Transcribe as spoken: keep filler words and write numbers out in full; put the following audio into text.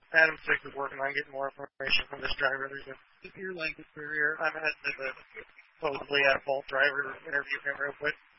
Adam Six is working on getting more information from this driver. There's a severe language barrier. I'm heading to the supposedly at fault driver interview him real quick.